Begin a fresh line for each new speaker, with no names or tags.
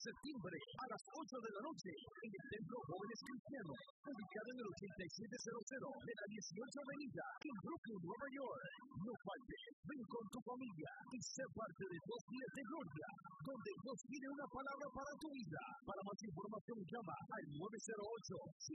septiembre a las 8 de la noche en el Templo Jóvenes Cristianos, ubicado en el 8700 de la 18 Avenida en Brooklyn, Nueva York. No faltes, ven con tu familia y sé parte de 2 días de gloria, donde Dios tiene una palabra para tu vida. Para más información llama al 908